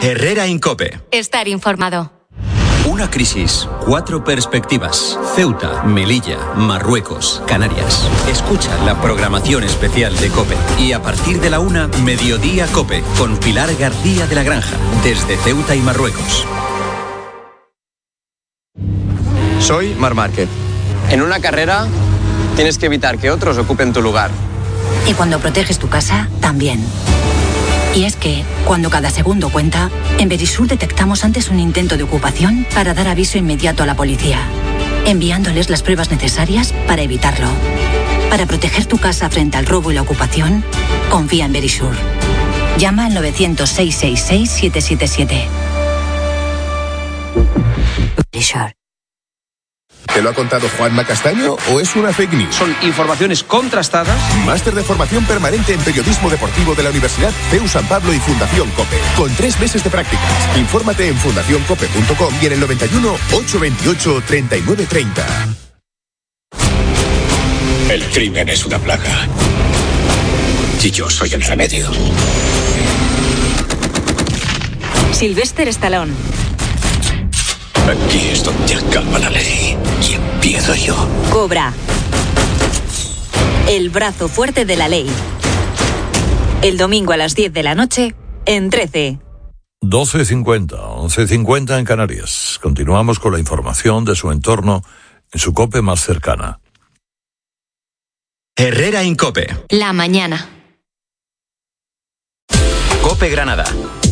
Herrera Incope. Estar informado. Una crisis, 4 perspectivas. Ceuta, Melilla, Marruecos, Canarias. Escucha la programación especial de COPE. Y a partir de la 1, Mediodía COPE, con Pilar García de la Granja, desde Ceuta y Marruecos. Soy Marc Márquez. En una carrera tienes que evitar que otros ocupen tu lugar. Y cuando proteges tu casa, también. Y es que, cuando cada segundo cuenta, en Verisur detectamos antes un intento de ocupación para dar aviso inmediato a la policía, enviándoles las pruebas necesarias para evitarlo. Para proteger tu casa frente al robo y la ocupación, confía en Verisur. Llama al 900-666-777. Verisur. ¿Te lo ha contado Juanma Castaño o es una fake news? Son informaciones contrastadas. Máster de formación permanente en periodismo deportivo de la Universidad CEU San Pablo y Fundación COPE. Con 3 meses de prácticas. Infórmate en fundacioncope.com y en el 91 828 3930. El crimen es una plaga. Y yo soy el remedio. Sylvester Stallone. Aquí es donde acaba la ley y empiezo yo. Cobra. El brazo fuerte de la ley. El domingo a las 10 de la noche, en 13. 12:50, 11:50 en Canarias. Continuamos con la información de su entorno en su COPE más cercana. Herrera Incope. La mañana. COPE Granada.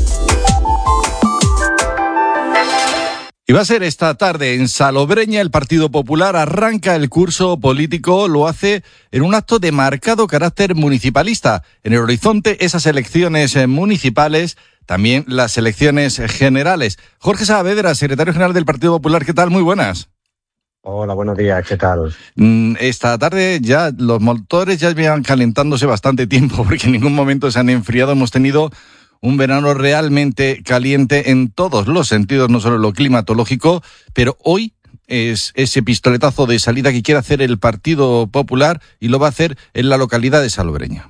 Y va a ser esta tarde en Salobreña. El Partido Popular arranca el curso político, lo hace en un acto de marcado carácter municipalista. En el horizonte esas elecciones municipales, también las elecciones generales. Jorge Saavedra, secretario general del Partido Popular, ¿qué tal? Muy buenas. Hola, buenos días, ¿qué tal? Esta tarde ya los motores ya llevan calentándose bastante tiempo porque en ningún momento se han enfriado. Hemos tenido un verano realmente caliente en todos los sentidos, no solo en lo climatológico, pero hoy es ese pistoletazo de salida que quiere hacer el Partido Popular y lo va a hacer en la localidad de Salobreña.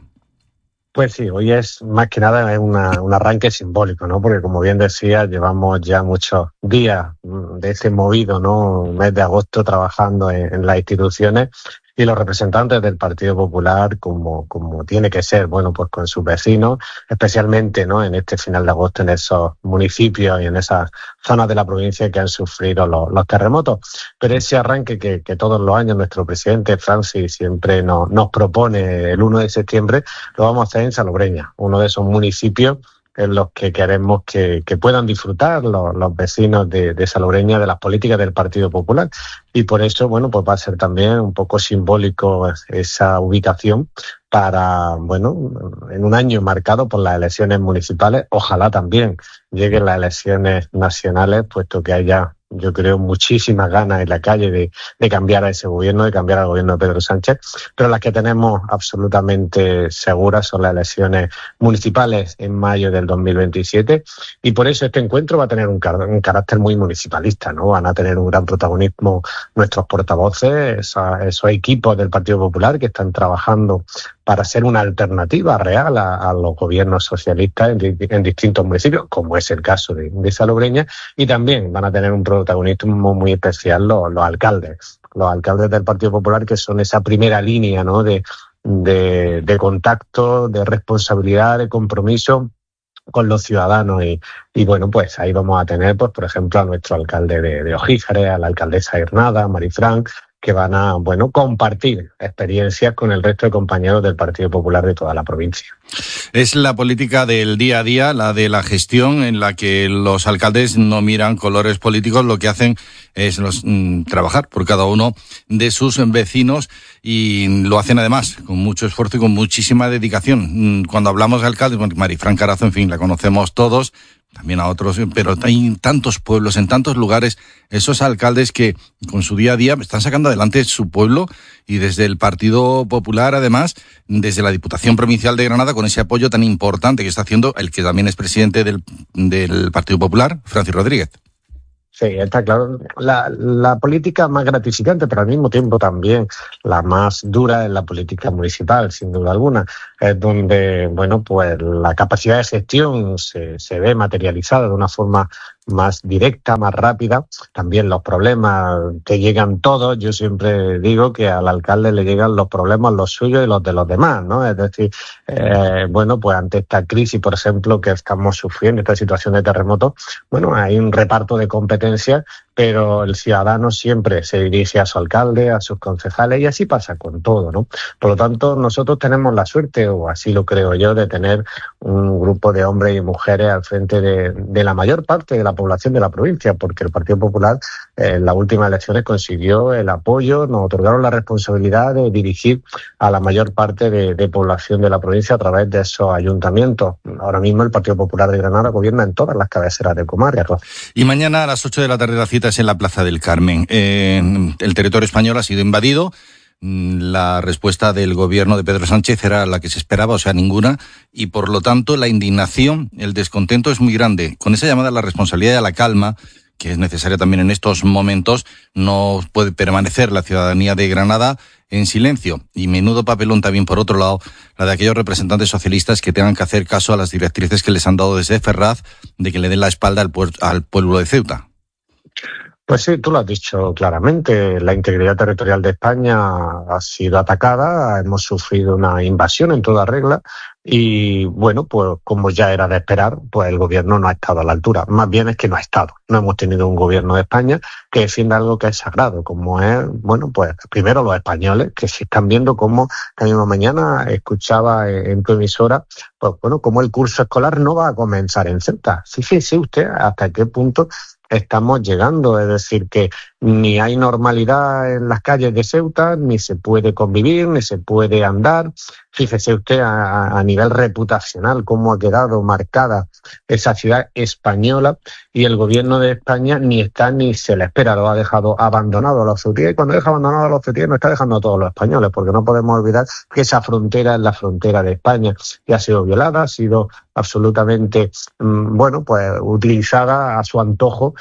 Pues sí, hoy es más que nada un arranque simbólico, ¿no? Porque como bien decía, llevamos ya muchos días de ese movido, ¿no? Un mes de agosto trabajando en las instituciones. Y los representantes del Partido Popular, como tiene que ser, bueno, pues con sus vecinos, especialmente, ¿no? En este final de agosto, en esos municipios y en esas zonas de la provincia que han sufrido los terremotos. Pero ese arranque que todos los años nuestro presidente Francis siempre nos propone el 1 de septiembre, lo vamos a hacer en Salobreña, uno de esos municipios en los que queremos que puedan disfrutar los vecinos de Salobreña de las políticas del Partido Popular. Y por eso, bueno, pues va a ser también un poco simbólico esa ubicación para, bueno, en un año marcado por las elecciones municipales, ojalá también lleguen las elecciones nacionales, puesto que haya, yo creo, muchísimas ganas en la calle de cambiar a ese gobierno, de cambiar al gobierno de Pedro Sánchez, pero las que tenemos absolutamente seguras son las elecciones municipales en mayo del 2027, y por eso este encuentro va a tener un carácter muy municipalista, ¿no? Van a tener un gran protagonismo nuestros portavoces, esos equipos del Partido Popular que están trabajando para ser una alternativa real a los gobiernos socialistas en distintos municipios, como es el caso de Salobreña, y también van a tener un protagonismo muy especial los alcaldes del Partido Popular, que son esa primera línea, ¿no? de contacto, de responsabilidad, de compromiso con los ciudadanos y bueno, pues ahí vamos a tener, pues por ejemplo, a nuestro alcalde de Ojízares, a la alcaldesa Hernada, Marifran, que van a, bueno, compartir experiencias con el resto de compañeros del Partido Popular de toda la provincia. Es la política del día a día, la de la gestión, en la que los alcaldes no miran colores políticos, lo que hacen es trabajar por cada uno de sus vecinos y lo hacen además con mucho esfuerzo y con muchísima dedicación. Cuando hablamos de alcaldes, Marifran Carazo, en fin, la conocemos todos, también a otros, pero hay en tantos pueblos, en tantos lugares, esos alcaldes que con su día a día están sacando adelante su pueblo y desde el Partido Popular, además, desde la Diputación Provincial de Granada, con ese apoyo tan importante que está haciendo el que también es presidente del Partido Popular, Francis Rodríguez. Sí, está claro. La política más gratificante, pero al mismo tiempo también la más dura, es la política municipal, sin duda alguna. Es donde, bueno, pues la capacidad de gestión se ve materializada de una forma más directa, más rápida. También los problemas te llegan todos. Yo siempre digo que al alcalde le llegan los problemas, los suyos y los de los demás, ¿no? Es decir, bueno, pues ante esta crisis, por ejemplo, que estamos sufriendo, esta situación de terremoto, bueno, hay un reparto de competencias, pero el ciudadano siempre se dirige a su alcalde, a sus concejales, y así pasa con todo, ¿no? Por lo tanto, nosotros tenemos la suerte, o así lo creo yo, de tener un grupo de hombres y mujeres al frente de la mayor parte de la población de la provincia, porque el Partido Popular en las últimas elecciones consiguió el apoyo, nos otorgaron la responsabilidad de dirigir a la mayor parte de población de la provincia a través de esos ayuntamientos. Ahora mismo el Partido Popular de Granada gobierna en todas las cabeceras de comarca. Y mañana a las 8 de la tarde la cita es en la Plaza del Carmen. El territorio español ha sido invadido. La respuesta del gobierno de Pedro Sánchez era la que se esperaba, o sea, ninguna, y por lo tanto la indignación, el descontento es muy grande. Con esa llamada a la responsabilidad y a la calma, que es necesaria también en estos momentos, no puede permanecer la ciudadanía de Granada en silencio. Y menudo papelón también, por otro lado, la de aquellos representantes socialistas que tengan que hacer caso a las directrices que les han dado desde Ferraz de que le den la espalda al pueblo de Ceuta. Pues sí, tú lo has dicho claramente. La integridad territorial de España ha sido atacada, hemos sufrido una invasión en toda regla y, bueno, pues como ya era de esperar, pues el gobierno no ha estado a la altura. Más bien es que no ha estado. No hemos tenido un gobierno de España que defienda algo que es sagrado, como es, bueno, pues primero los españoles, que se están viendo como, esta misma mañana escuchaba en tu emisora, pues bueno, como el curso escolar no va a comenzar en Ceuta. Fíjese usted hasta qué punto estamos llegando, es decir, que ni hay normalidad en las calles de Ceuta, ni se puede convivir, ni se puede andar. Fíjese usted a nivel reputacional cómo ha quedado marcada esa ciudad española, y el gobierno de España ni está ni se le espera, lo ha dejado abandonado a los ceutíes, y cuando deja abandonado a los ceutíes no está dejando a todos los españoles, porque no podemos olvidar que esa frontera es la frontera de España y ha sido violada, ha sido absolutamente, bueno, pues utilizada a su antojo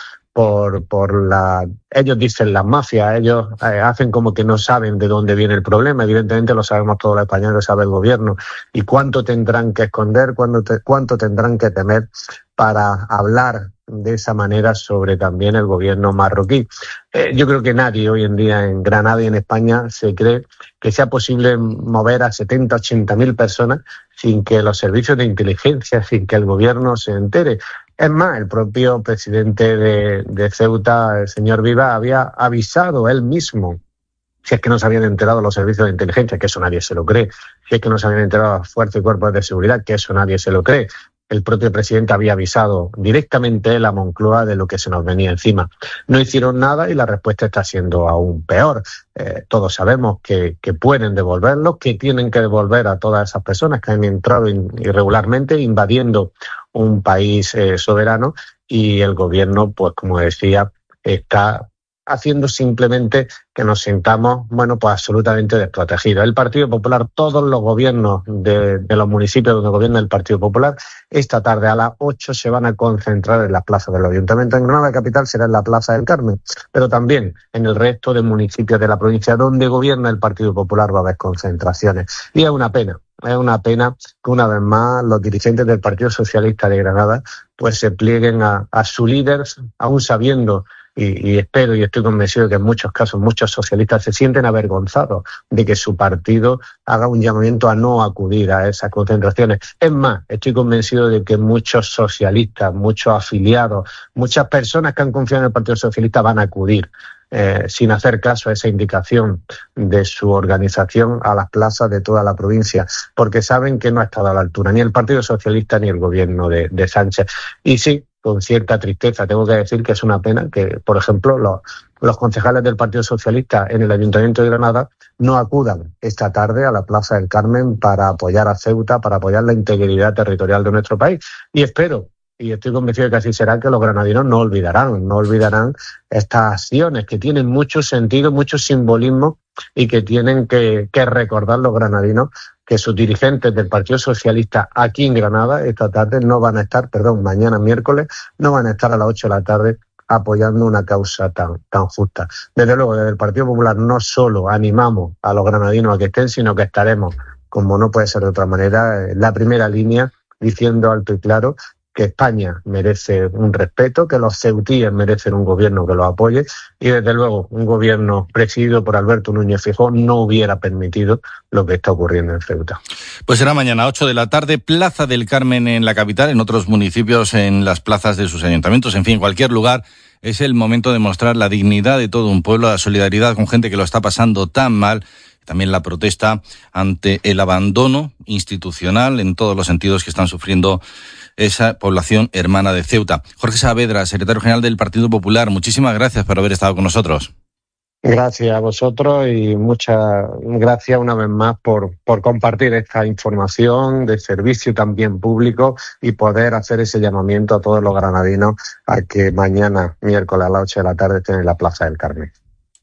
ellos dicen las mafias, ellos hacen como que no saben de dónde viene el problema. Evidentemente lo sabemos todos los españoles, lo sabe el gobierno. Y cuánto tendrán que esconder, cuánto tendrán que temer para hablar de esa manera sobre también el gobierno marroquí. Yo creo que nadie hoy en día en Granada y en España se cree que sea posible mover a 70, 80.000 personas sin que los servicios de inteligencia, sin que el gobierno se entere. Es más, el propio presidente de Ceuta, el señor Viva, había avisado él mismo, si es que no se habían enterado los servicios de inteligencia, que eso nadie se lo cree, si es que no se habían enterado las fuerzas y cuerpos de seguridad, que eso nadie se lo cree. El propio presidente había avisado directamente a la Moncloa de lo que se nos venía encima. No hicieron nada y la respuesta está siendo aún peor. Todos sabemos que pueden devolverlos, que tienen que devolver a todas esas personas que han entrado irregularmente, invadiendo un país soberano, y el gobierno, pues como decía, está haciendo simplemente que nos sintamos, bueno, pues absolutamente desprotegidos. El Partido Popular, todos los gobiernos de los municipios donde gobierna el Partido Popular, esta tarde a las 8 se van a concentrar en la plaza del Ayuntamiento. En Granada capital será en la Plaza del Carmen, pero también en el resto de municipios de la provincia donde gobierna el Partido Popular va a haber concentraciones. Y es una pena que una vez más los dirigentes del Partido Socialista de Granada pues se plieguen a su líder, aún sabiendo, y espero y estoy convencido de que en muchos casos muchos socialistas se sienten avergonzados de que su partido haga un llamamiento a no acudir a esas concentraciones. Es más, estoy convencido de que muchos socialistas, muchos afiliados, muchas personas que han confiado en el Partido Socialista van a acudir sin hacer caso a esa indicación de su organización a las plazas de toda la provincia, porque saben que no ha estado a la altura ni el Partido Socialista ni el gobierno de Sánchez. Y sí, con cierta tristeza tengo que decir que es una pena que, por ejemplo, los concejales del Partido Socialista en el Ayuntamiento de Granada no acudan esta tarde a la Plaza del Carmen para apoyar a Ceuta, para apoyar la integridad territorial de nuestro país. Y espero, y estoy convencido de que así será, que los granadinos no olvidarán estas acciones que tienen mucho sentido, mucho simbolismo, y que tienen que recordar los granadinos que sus dirigentes del Partido Socialista aquí en Granada esta tarde mañana miércoles, no van a estar a las 8 de la tarde apoyando una causa tan justa. Desde luego, desde el Partido Popular no solo animamos a los granadinos a que estén, sino que estaremos, como no puede ser de otra manera, en la primera línea, diciendo alto y claro que España merece un respeto, que los ceutíes merecen un gobierno que los apoye y, desde luego, un gobierno presidido por Alberto Núñez Feijóo no hubiera permitido lo que está ocurriendo en Ceuta. Pues será mañana 8 de la tarde, Plaza del Carmen en la capital, en otros municipios, en las plazas de sus ayuntamientos, en fin, cualquier lugar. Es el momento de mostrar la dignidad de todo un pueblo, la solidaridad con gente que lo está pasando tan mal. También la protesta ante el abandono institucional en todos los sentidos que están sufriendo esa población hermana de Ceuta. Jorge Saavedra, secretario general del Partido Popular, muchísimas gracias por haber estado con nosotros. Gracias a vosotros y muchas gracias una vez más por compartir esta información de servicio también público y poder hacer ese llamamiento a todos los granadinos a que mañana, miércoles a las 8 de la tarde, estén en la Plaza del Carmen.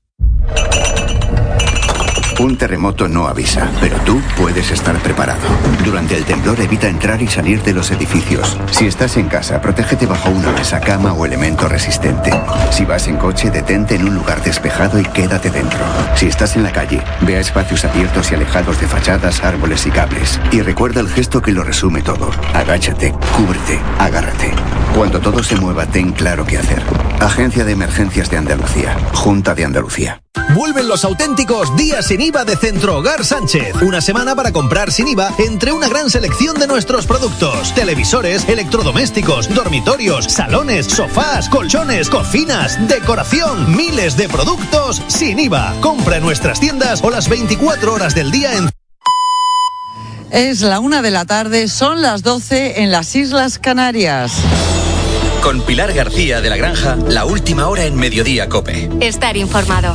Un terremoto no avisa, pero tú puedes estar preparado. Durante el temblor evita entrar y salir de los edificios. Si estás en casa, protégete bajo una mesa, cama o elemento resistente. Si vas en coche, detente en un lugar despejado y quédate dentro. Si estás en la calle, ve a espacios abiertos y alejados de fachadas, árboles y cables. Y recuerda el gesto que lo resume todo. Agáchate, cúbrete, agárrate. Cuando todo se mueva, ten claro qué hacer. Agencia de Emergencias de Andalucía. Junta de Andalucía. Vuelven los auténticos días sin IVA de Centro Hogar Sánchez. Una semana para comprar sin IVA entre una gran selección de nuestros productos. Televisores, electrodomésticos, dormitorios, salones, sofás, colchones, cocinas, decoración. Miles de productos sin IVA. Compra en nuestras tiendas o las 24 horas del día en... Es la 1 de la tarde, son las 12 en las Islas Canarias. Con Pilar García de la Granja, la última hora en Mediodía COPE. Estar informado.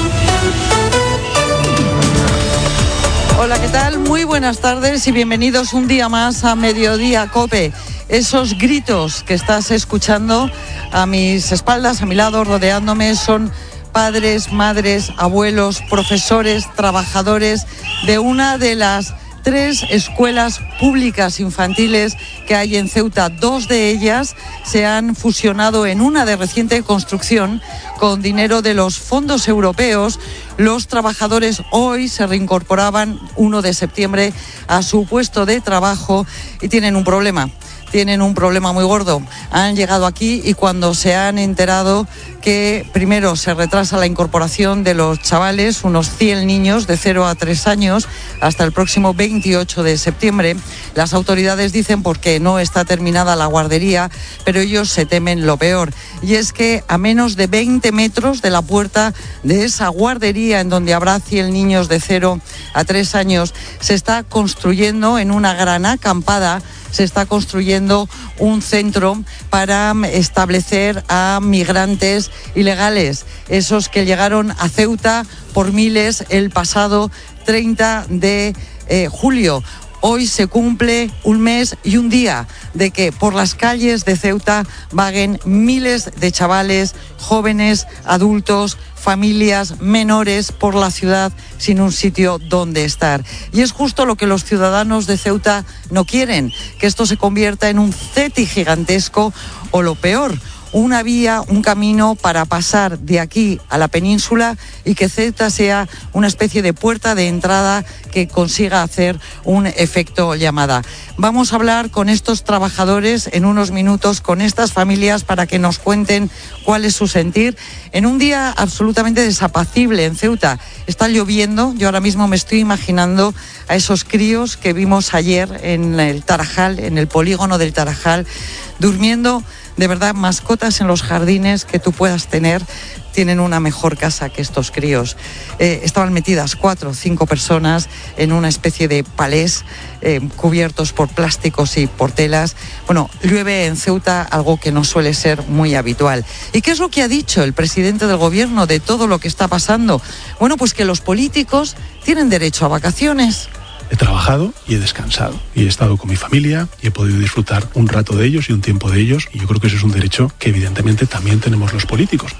Hola, ¿qué tal? Muy buenas tardes y bienvenidos un día más a Mediodía COPE. Esos gritos que estás escuchando a mis espaldas, a mi lado, rodeándome, son padres, madres, abuelos, profesores, trabajadores de una de las 3 escuelas públicas infantiles que hay en Ceuta. 2 de ellas se han fusionado en una de reciente construcción con dinero de los fondos europeos. Los trabajadores hoy se reincorporaban 1 de septiembre a su puesto de trabajo y tienen un problema. Tienen un problema muy gordo. Han llegado aquí y cuando se han enterado que primero se retrasa la incorporación de los chavales, unos 100 niños de 0 a 3 años, hasta el próximo 28 de septiembre, las autoridades dicen porque no está terminada la guardería, pero ellos se temen lo peor. Y es que a menos de 20 metros de la puerta de esa guardería en donde habrá 100 niños de 0 a 3 años, se está construyendo en una gran acampada, se está construyendo un centro para establecer a migrantes ilegales, esos que llegaron a Ceuta por miles el pasado 30 de julio. Hoy se cumple un mes y un día de que por las calles de Ceuta vaguen miles de chavales, jóvenes, adultos, familias, menores por la ciudad sin un sitio donde estar. Y es justo lo que los ciudadanos de Ceuta no quieren, que esto se convierta en un CETI gigantesco o lo peor, una vía, un camino para pasar de aquí a la península y que Ceuta sea una especie de puerta de entrada que consiga hacer un efecto llamada. Vamos a hablar con estos trabajadores en unos minutos, con estas familias, para que nos cuenten cuál es su sentir en un día absolutamente desapacible en Ceuta. Está lloviendo, yo ahora mismo me estoy imaginando a esos críos que vimos ayer en el Tarajal, en el polígono del Tarajal, durmiendo. De verdad, mascotas en los jardines que tú puedas tener tienen una mejor casa que estos críos. Estaban metidas 4 o 5 personas en una especie de palés cubiertos por plásticos y por telas. Bueno, llueve en Ceuta, algo que no suele ser muy habitual. ¿Y qué es lo que ha dicho el presidente del gobierno de todo lo que está pasando? Bueno, pues que los políticos tienen derecho a vacaciones. He trabajado y he descansado y he estado con mi familia y he podido disfrutar un rato de ellos y un tiempo de ellos, y yo creo que ese es un derecho que evidentemente también tenemos los políticos.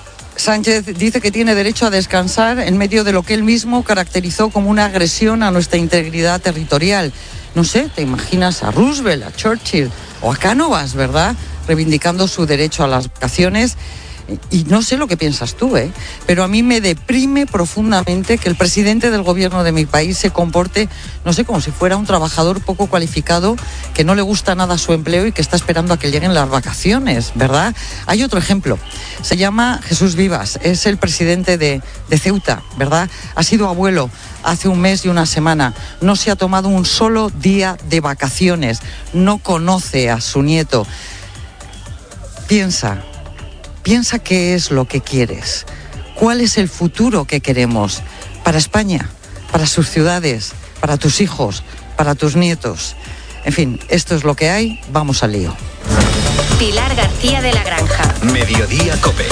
Sánchez dice que tiene derecho a descansar en medio de lo que él mismo caracterizó como una agresión a nuestra integridad territorial. No sé, te imaginas a Roosevelt, a Churchill o a Cánovas, ¿verdad? reivindicando su derecho a las vacaciones. Y no sé lo que piensas tú, pero a mí me deprime profundamente que el presidente del gobierno de mi país se comporte, no sé, como si fuera un trabajador poco cualificado, que no le gusta nada su empleo y que está esperando a que lleguen las vacaciones, ¿verdad? Hay otro ejemplo, se llama Jesús Vivas, es el presidente de Ceuta, ¿verdad? Ha sido abuelo hace un mes y una semana, no se ha tomado un solo día de vacaciones, no conoce a su nieto. Piensa qué es lo que quieres, cuál es el futuro que queremos para España, para sus ciudades, para tus hijos, para tus nietos. En fin, esto es lo que hay, vamos al lío. Pilar García de la Granja. Mediodía COPE.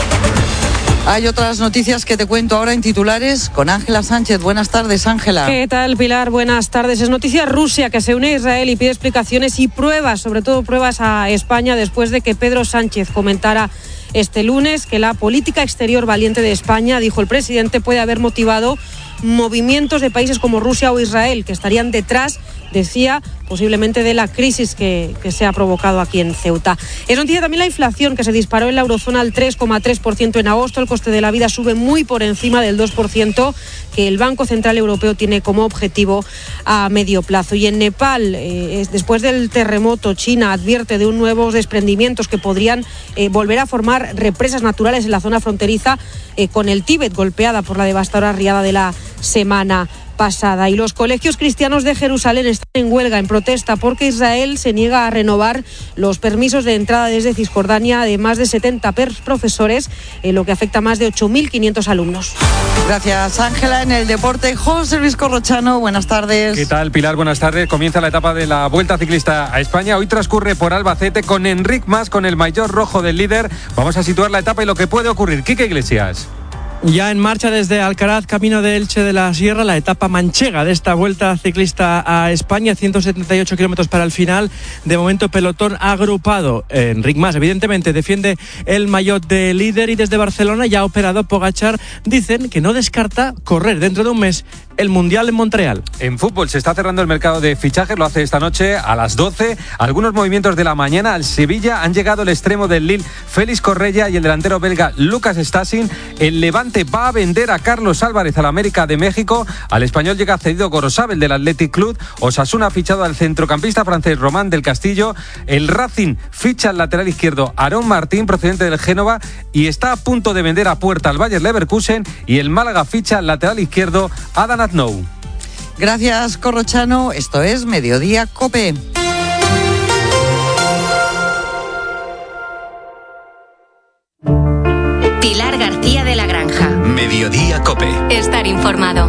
Hay otras noticias que te cuento ahora en titulares con Ángela Sánchez. Buenas tardes, Ángela. ¿Qué tal, Pilar? Buenas tardes. Es noticia Rusia, que se une a Israel y pide explicaciones y pruebas, sobre todo pruebas a España, después de que Pedro Sánchez comentara este lunes que la política exterior valiente de España, dijo el presidente, puede haber motivado movimientos de países como Rusia o Israel, que estarían detrás, decía, posiblemente de la crisis que se ha provocado aquí en Ceuta. Es noticia también la inflación, que se disparó en la eurozona al 3,3% en agosto. El coste de la vida sube muy por encima del 2% que el Banco Central Europeo tiene como objetivo a medio plazo. Y en Nepal, después del terremoto, China advierte de nuevos desprendimientos que podrían volver a formar represas naturales en la zona fronteriza con el Tíbet, golpeada por la devastadora riada de la semana pasada. Y los colegios cristianos de Jerusalén están en huelga, en protesta, porque Israel se niega a renovar los permisos de entrada desde Cisjordania de más de 70 profesores, lo que afecta a más de 8.500 alumnos. Gracias, Ángela. En el deporte, José Luis Corrochano, buenas tardes. ¿Qué tal, Pilar? Buenas tardes. Comienza la etapa de la Vuelta Ciclista a España. Hoy transcurre por Albacete con Enric Mas, con el maillot rojo del líder. Vamos a situar la etapa y lo que puede ocurrir. Quique Iglesias. Ya en marcha desde Alcaraz, camino de Elche de la Sierra, la etapa manchega de esta Vuelta Ciclista a España, 178 kilómetros para el final. De momento, pelotón agrupado. Enric Mas, evidentemente, defiende el maillot de líder, y desde Barcelona, ya operado Pogačar, dicen que no descarta correr dentro de un mes el Mundial en Montreal. En fútbol se está cerrando el mercado de fichajes, lo hace esta noche a las 12. Algunos movimientos de la mañana. Al Sevilla han llegado el extremo del Lille, Félix Correia, y el delantero belga Lucas Stasin. El Levante va a vender a Carlos Álvarez al América de México. Al Español llega cedido Gorosabel del Athletic Club. Osasuna ha fichado al centrocampista francés Román del Castillo. El Racing ficha al lateral izquierdo Aarón Martín, procedente del Génova, y está a punto de vender a puerta al Bayer Leverkusen. Y el Málaga ficha al lateral izquierdo Adán Aznou. Gracias, Corrochano. Esto es Mediodía COPE. Pilar García de la Granja. Mediodía COPE. Estar informado.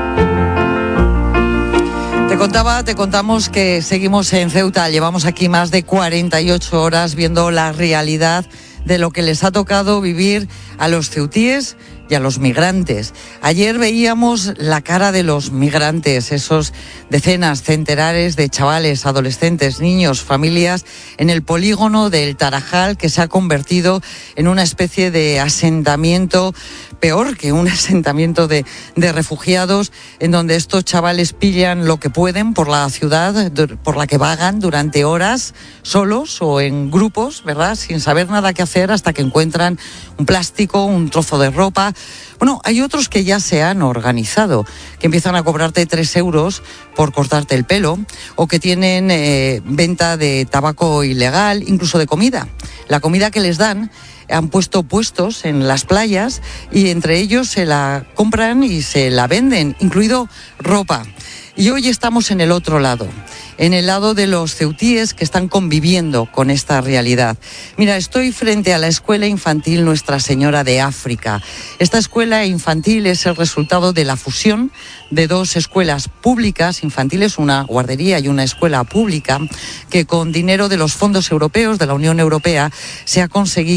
Te contamos que seguimos en Ceuta. Llevamos aquí más de 48 horas viendo la realidad de lo que les ha tocado vivir a los ceutíes y a los migrantes. Ayer veíamos la cara de los migrantes, esos decenas, centenares de chavales, adolescentes, niños, familias, en el polígono del Tarajal, que se ha convertido en una especie de asentamiento, peor que un asentamiento de refugiados, en donde estos chavales pillan lo que pueden por la ciudad por la que vagan durante horas, solos o en grupos, ¿verdad?, sin saber nada que hacer, hasta que encuentran un plástico, un trozo de ropa. Bueno, hay otros que ya se han organizado, que empiezan a cobrarte 3 euros por cortarte el pelo, o que tienen venta de tabaco ilegal, incluso de comida. La comida que les dan, han puesto puestos en las playas y entre ellos se la compran y se la venden, incluido ropa. Y hoy estamos en el otro lado, en el lado de los ceutíes que están conviviendo con esta realidad. Mira, estoy frente a la Escuela Infantil Nuestra Señora de África. Esta escuela infantil es el resultado de la fusión de 2 escuelas públicas infantiles, una guardería y una escuela pública, que con dinero de los fondos europeos, de la Unión Europea, se ha conseguido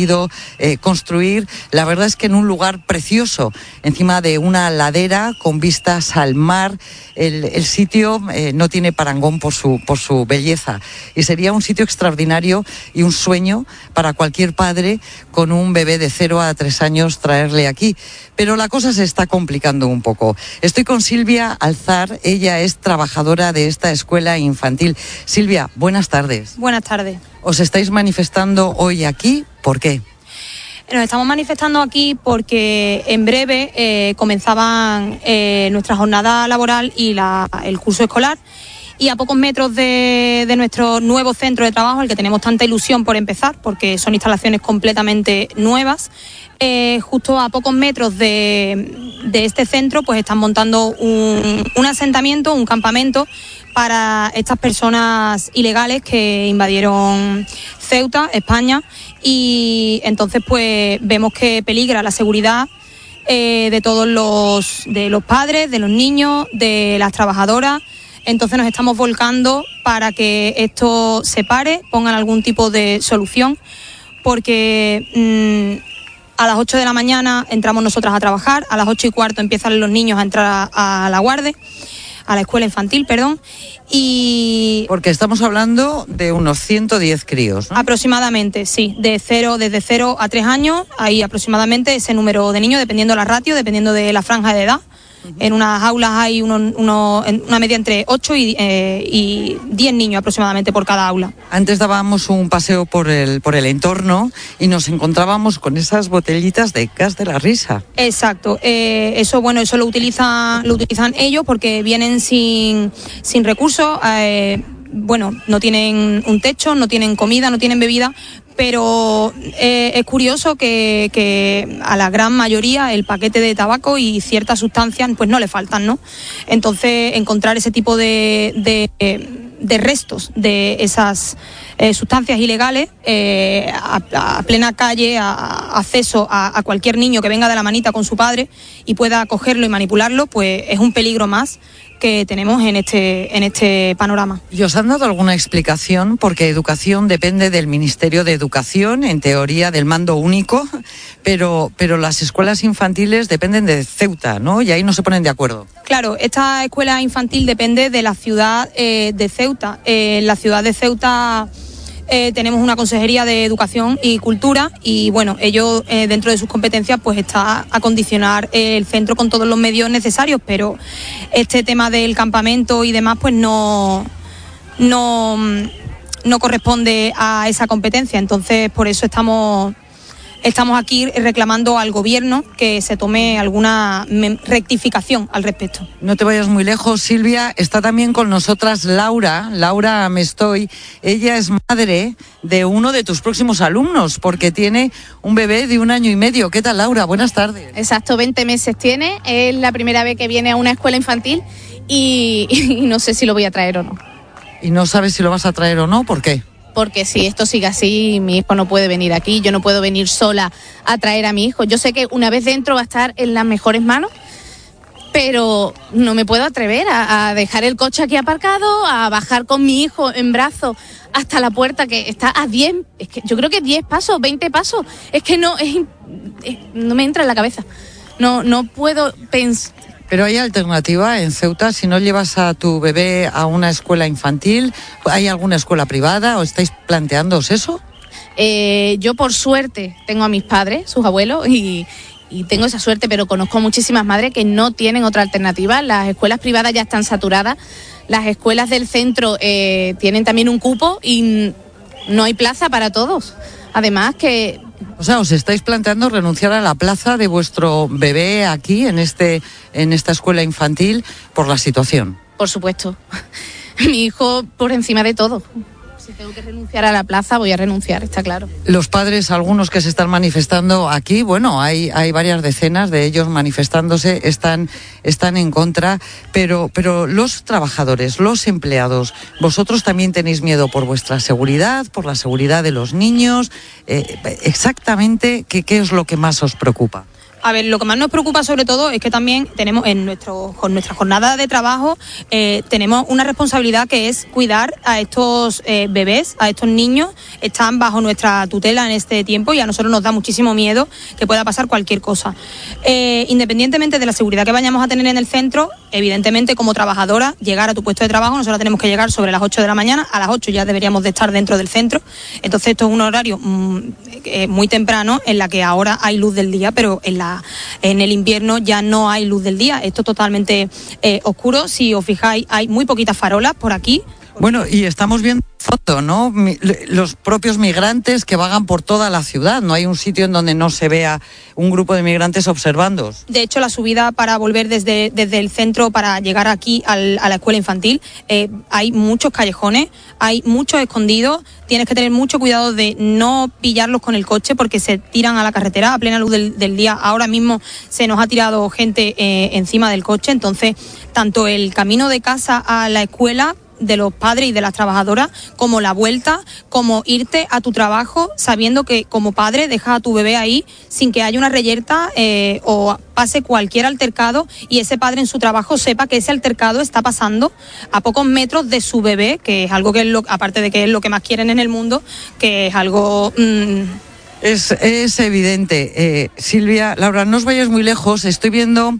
construir, la verdad es que en un lugar precioso, encima de una ladera con vistas al mar. El sitio no tiene parangón por su belleza y sería un sitio extraordinario y un sueño para cualquier padre con un bebé de 0 a 3 años traerle aquí. Pero la cosa se está complicando un poco. Estoy con Silvia Alzar, ella es trabajadora de esta escuela infantil. Silvia, buenas tardes. Buenas tardes. ¿Os estáis manifestando hoy aquí? ¿Por qué? Nos estamos manifestando aquí porque en breve comenzaban nuestra jornada laboral y el curso escolar, y a pocos metros de nuestro nuevo centro de trabajo, el que tenemos tanta ilusión por empezar, porque son instalaciones completamente nuevas, justo a pocos metros de este centro pues están montando un asentamiento, un campamento para estas personas ilegales que invadieron Ceuta, España, y entonces pues vemos que peligra la seguridad de todos los padres, de los niños, de las trabajadoras. Entonces nos estamos volcando para que esto se pare, pongan algún tipo de solución, porque a las 8 de la mañana entramos nosotras a trabajar, a las 8:15 empiezan los niños a entrar a la guardia, a la escuela infantil, perdón, y... Porque estamos hablando de unos 110 críos, ¿no? Aproximadamente, sí, desde 0 a 3 años, hay aproximadamente ese número de niños, dependiendo de la ratio, dependiendo de la franja de edad. En unas aulas hay una media entre 8 y 10 niños aproximadamente por cada aula. Antes dábamos un paseo por el entorno y nos encontrábamos con esas botellitas de gas de la risa. Exacto, eso lo utilizan ellos porque vienen sin recursos. No tienen un techo, no tienen comida, no tienen bebida, pero es curioso que a la gran mayoría el paquete de tabaco y ciertas sustancias pues no le faltan, ¿no? Entonces encontrar ese tipo de restos de esas sustancias ilegales a plena calle, acceso a cualquier niño que venga de la manita con su padre y pueda cogerlo y manipularlo, pues es un peligro más que tenemos en este panorama. ¿Y os han dado alguna explicación? Porque educación depende del Ministerio de Educación, en teoría del mando único, pero las escuelas infantiles dependen de Ceuta, ¿no? Y ahí no se ponen de acuerdo. Claro, esta escuela infantil depende de la ciudad de Ceuta. En la ciudad de Ceuta tenemos una consejería de Educación y Cultura y bueno, ellos dentro de sus competencias pues está a condicionar el centro con todos los medios necesarios, pero este tema del campamento y demás pues no corresponde a esa competencia, entonces por eso estamos aquí reclamando al gobierno que se tome alguna rectificación al respecto. No te vayas muy lejos, Silvia. Está también con nosotras Laura Mestoy. Ella es madre de uno de tus próximos alumnos porque tiene un bebé de 1 año y medio. ¿Qué tal, Laura? Buenas tardes. Exacto, 20 meses tiene. Es la primera vez que viene a una escuela infantil y no sé si lo voy a traer o no. ¿Y no sabes si lo vas a traer o no? ¿Por qué? Porque si esto sigue así, mi hijo no puede venir aquí, yo no puedo venir sola a traer a mi hijo. Yo sé que una vez dentro va a estar en las mejores manos, pero no me puedo atrever a dejar el coche aquí aparcado, a bajar con mi hijo en brazos hasta la puerta que está a 10, es que yo creo que 10 pasos, 20 pasos, es que no me entra en la cabeza. No puedo pensar. Pero hay alternativa en Ceuta, si no llevas a tu bebé a una escuela infantil, ¿hay alguna escuela privada o estáis planteándoos eso? Yo por suerte tengo a mis padres, sus abuelos, y tengo esa suerte, pero conozco muchísimas madres que no tienen otra alternativa. Las escuelas privadas ya están saturadas, las escuelas del centro tienen también un cupo y no hay plaza para todos. Además que... O sea, ¿os estáis planteando renunciar a la plaza de vuestro bebé aquí, en esta escuela infantil, por la situación? Por supuesto. Mi hijo por encima de todo. Si tengo que renunciar a la plaza, voy a renunciar, está claro. Los padres, algunos que se están manifestando aquí, bueno, hay varias decenas de ellos manifestándose, están en contra, pero los trabajadores, los empleados, vosotros también tenéis miedo por vuestra seguridad, por la seguridad de los niños. Exactamente, ¿qué es lo que más os preocupa? A ver, lo que más nos preocupa sobre todo es que también tenemos con nuestra jornada de trabajo tenemos una responsabilidad que es cuidar a estos bebés, a estos niños. Están bajo nuestra tutela en este tiempo y a nosotros nos da muchísimo miedo que pueda pasar cualquier cosa. Independientemente de la seguridad que vayamos a tener en el centro, evidentemente como trabajadora, llegar a tu puesto de trabajo, nosotros tenemos que llegar sobre las 8 de la mañana, a las 8 ya deberíamos de estar dentro del centro. Entonces esto es un horario muy temprano en la que ahora hay luz del día, pero en el invierno ya no hay luz del día. Esto es totalmente oscuro. Si os fijáis, hay muy poquitas farolas por aquí. Bueno, y estamos viendo foto, ¿no? Los propios migrantes que vagan por toda la ciudad. No hay un sitio en donde no se vea un grupo de migrantes observando. De hecho, la subida para volver desde el centro para llegar aquí a la escuela infantil, hay muchos callejones, hay muchos escondidos. Tienes que tener mucho cuidado de no pillarlos con el coche porque se tiran a la carretera a plena luz del día. Ahora mismo se nos ha tirado gente encima del coche. Entonces, tanto el camino de casa a la escuela de los padres y de las trabajadoras, como la vuelta, como irte a tu trabajo sabiendo que como padre dejas a tu bebé ahí sin que haya una reyerta o pase cualquier altercado y ese padre en su trabajo sepa que ese altercado está pasando a pocos metros de su bebé, que es algo que aparte de que es lo que más quieren en el mundo, que es algo... Es evidente. Silvia, Laura, no os vayáis muy lejos. Estoy viendo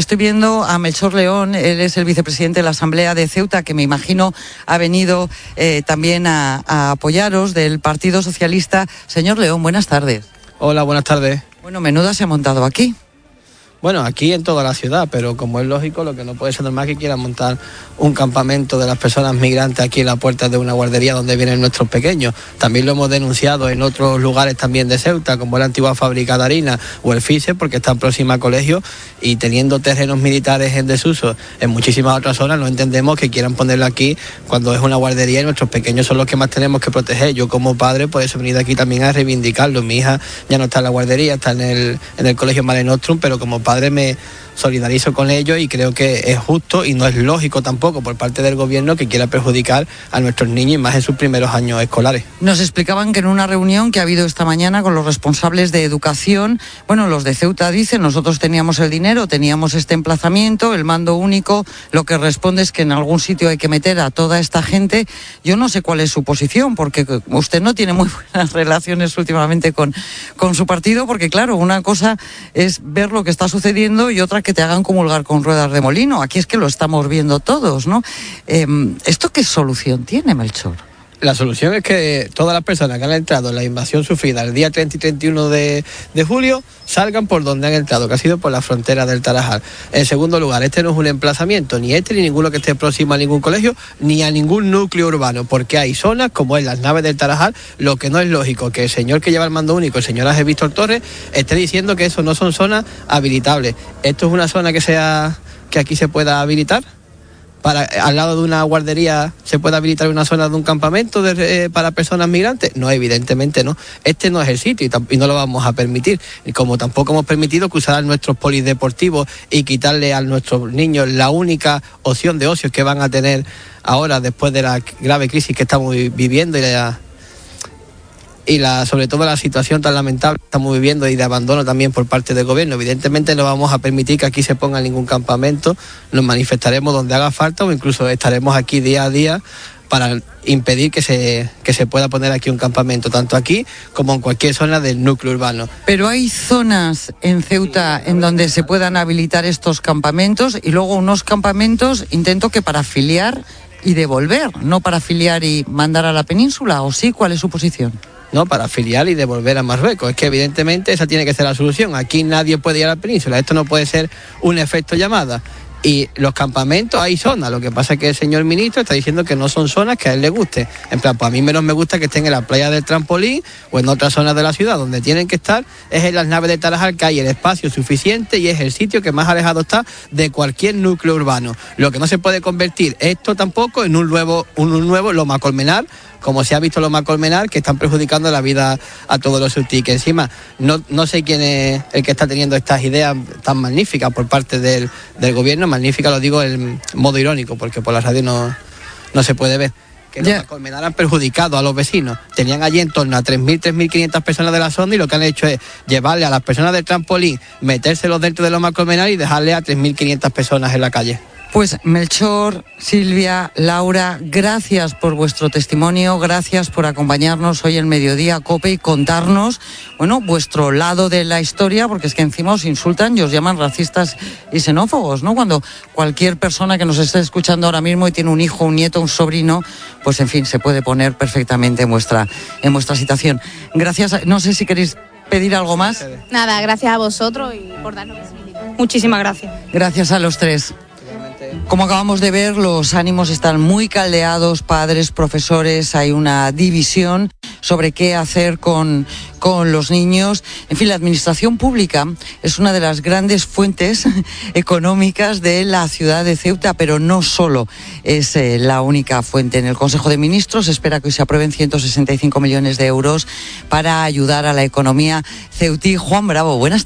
a Melchor León, él es el vicepresidente de la Asamblea de Ceuta, que me imagino ha venido también a apoyaros, del Partido Socialista. Señor León, buenas tardes. Hola, buenas tardes. Bueno, menuda se ha montado aquí. Bueno, aquí en toda la ciudad, pero como es lógico, lo que no puede ser normal es que quieran montar un campamento de las personas migrantes aquí en la puerta de una guardería donde vienen nuestros pequeños. También lo hemos denunciado en otros lugares también de Ceuta, como la antigua fábrica de harina o el FISE, porque están próximas a colegios y teniendo terrenos militares en desuso en muchísimas otras zonas, no entendemos que quieran ponerlo aquí cuando es una guardería y nuestros pequeños son los que más tenemos que proteger. Yo como padre, por eso he venido aquí también a reivindicarlo. Mi hija ya no está en la guardería, está en el colegio Mare Nostrum, pero como padre me solidarizo con ellos y creo que es justo y no es lógico tampoco por parte del gobierno que quiera perjudicar a nuestros niños y más en sus primeros años escolares. Nos explicaban que en una reunión que ha habido esta mañana con los responsables de educación, bueno, los de Ceuta dicen, nosotros teníamos el dinero, teníamos este emplazamiento, el mando único, lo que responde es que en algún sitio hay que meter a toda esta gente. Yo no sé cuál es su posición, porque usted no tiene muy buenas relaciones últimamente con su partido, porque claro, una cosa es ver lo que está sucediendo y otra que te hagan comulgar con ruedas de molino. Aquí es que lo estamos viendo todos, ¿no? ¿Esto qué solución tiene, Melchor? La solución es que todas las personas que han entrado en la invasión sufrida el día 30 y 31 de julio salgan por donde han entrado, que ha sido por la frontera del Tarajal. En segundo lugar, este no es un emplazamiento, ni este ni ninguno que esté próximo a ningún colegio, ni a ningún núcleo urbano, porque hay zonas como en las naves del Tarajal, lo que no es lógico que el señor que lleva el mando único, el señor Ángel Víctor Torres, esté diciendo que eso no son zonas habilitables. Esto es una zona que aquí se pueda habilitar. Al lado de una guardería se puede habilitar una zona de un campamento para personas migrantes. No, evidentemente no. Este no es el sitio y no lo vamos a permitir. Y como tampoco hemos permitido que usaran nuestros polideportivos y quitarle a nuestros niños la única opción de ocio que van a tener ahora después de la grave crisis que estamos viviendo y sobre todo la situación tan lamentable que estamos viviendo y de abandono también por parte del gobierno. Evidentemente no vamos a permitir que aquí se ponga ningún campamento, nos manifestaremos donde haga falta o incluso estaremos aquí día a día para impedir que se pueda poner aquí un campamento, tanto aquí como en cualquier zona del núcleo urbano. Pero hay zonas en Ceuta en donde se puedan habilitar estos campamentos y luego unos campamentos, intento que para filiar y devolver, no para filiar y mandar a la península, ¿o sí? ¿Cuál es su posición? No, para filiar y devolver a Marruecos. Es que evidentemente esa tiene que ser la solución. Aquí nadie puede ir a la península. Esto no puede ser un efecto llamada. Y los campamentos, hay zonas. Lo que pasa es que el señor ministro está diciendo que no son zonas que a él le guste. En plan, pues a mí menos me gusta que estén en la playa del Trampolín o en otras zonas de la ciudad. Donde tienen que estar es en las naves de Tarajal, que hay el espacio suficiente y es el sitio que más alejado está de cualquier núcleo urbano. Lo que no se puede convertir esto tampoco en un nuevo Loma Colmenar, como se ha visto Loma Colmenar, que están perjudicando la vida a todos los ceutí. Que encima no sé quién es el que está teniendo estas ideas tan magníficas por parte del gobierno. Magnífica lo digo en modo irónico, porque por la radio no se puede ver. que los Colmenar han perjudicado a los vecinos. Tenían allí en torno a 3.500 personas de la zona y lo que han hecho es llevarle a las personas del trampolín, metérselos dentro de los Colmenar y dejarle a 3.500 personas en la calle. Pues Melchor, Silvia, Laura, gracias por vuestro testimonio, gracias por acompañarnos hoy en Mediodía COPE y contarnos, bueno, vuestro lado de la historia, porque es que encima os insultan y os llaman racistas y xenófobos, ¿no? Cuando cualquier persona que nos esté escuchando ahora mismo y tiene un hijo, un nieto, un sobrino, pues en fin, se puede poner perfectamente en vuestra situación. Gracias, no sé si queréis pedir algo más. Nada, gracias a vosotros y por darnos visibilidad. Muchísimas gracias. Gracias a los tres. Como acabamos de ver, los ánimos están muy caldeados, padres, profesores, hay una división sobre qué hacer con los niños. En fin, la administración pública es una de las grandes fuentes económicas de la ciudad de Ceuta, pero no solo es la única fuente. En el Consejo de Ministros se espera que hoy se aprueben 165 millones de euros para ayudar a la economía ceutí. Juan Bravo, buenas tardes.